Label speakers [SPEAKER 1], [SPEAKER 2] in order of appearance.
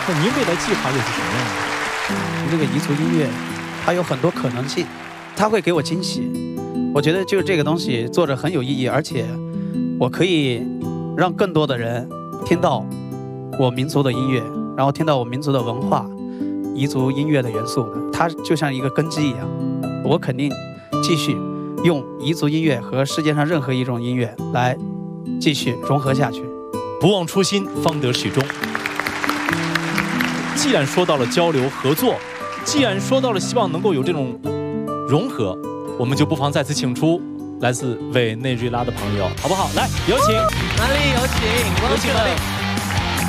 [SPEAKER 1] 那您未来计划又是什么样的？
[SPEAKER 2] 这个彝族音乐，它有很多可能性，它会给我惊喜。我觉得就是这个东西做着很有意义，而且我可以让更多的人听到我民族的音乐，然后听到我民族的文化、彝族音乐的元素，它就像一个根基一样。我肯定继续用彝族音乐和世界上任何一种音乐来继续融合下去。
[SPEAKER 1] 不忘初心，方得始终。既然说到了交流合作，既然说到了希望能够有这种融合，我们就不妨再次请出来自委内瑞拉的朋友，好不好？来，有请。
[SPEAKER 3] 哪里有请？
[SPEAKER 1] 有请哪里？